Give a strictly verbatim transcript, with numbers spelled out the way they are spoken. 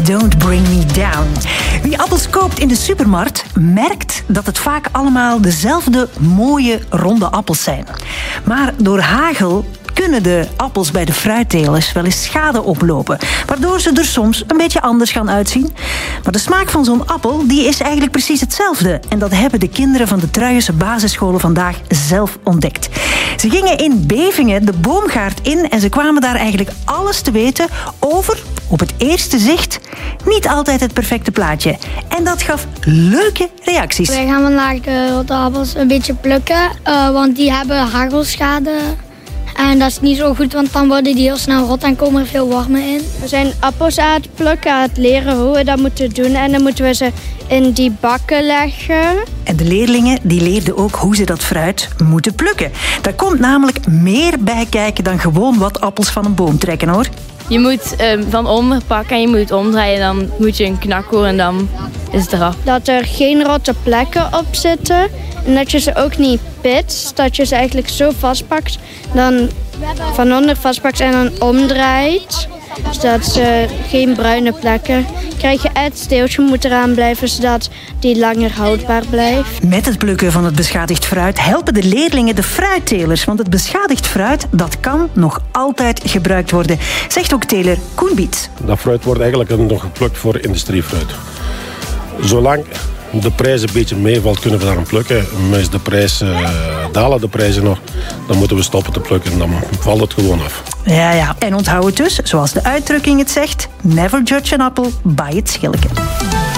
Don't Bring Me Down. Wie appels koopt in de supermarkt, merkt dat het vaak allemaal dezelfde mooie ronde appels zijn. Maar door hagel kunnen de appels bij de fruittelers wel eens schade oplopen, waardoor ze er soms een beetje anders gaan uitzien. Maar de smaak van zo'n appel die is eigenlijk precies hetzelfde. En dat hebben de kinderen van de Truijense basisscholen vandaag zelf ontdekt. Ze gingen in Bevingen de boomgaard in en ze kwamen daar eigenlijk alles te weten over, op het eerste zicht, niet altijd het perfecte plaatje. En dat gaf leuke reacties. Wij gaan vandaag de rotte appels een beetje plukken, uh, want die hebben hagelschade. En dat is niet zo goed, want dan worden die heel snel rot en komen er veel wormen in. We zijn appels aan het plukken, aan het leren hoe we dat moeten doen. En dan moeten we ze in die bakken leggen. En de leerlingen die leerden ook hoe ze dat fruit moeten plukken. Daar komt namelijk meer bij kijken dan gewoon wat appels van een boom trekken, hoor. Je moet um, van onder pakken en je moet het omdraaien. Dan moet je een knak horen en dan is het eraf. Dat er geen rotte plekken op zitten. En dat je ze ook niet pitst. Dat je ze eigenlijk zo vastpakt. Dan van onder vastpakt en dan omdraait. Zodat ze geen bruine plekken krijgen. Het steeltje moet eraan blijven, zodat die langer houdbaar blijft. Met het plukken van het beschadigd fruit helpen de leerlingen de fruittelers. Want het beschadigd fruit, dat kan nog altijd gebruikt worden, zegt ook teler Koen Biets. Dat fruit wordt eigenlijk nog geplukt voor industriefruit. Zolang de prijs een beetje meevalt, kunnen we daarom plukken. Maar is de prijs, uh, dalen de prijzen nog, dan moeten we stoppen te plukken en dan valt het gewoon af. Ja, ja. En onthoud het dus, zoals de uitdrukking het zegt, never judge an apple by its schilletje.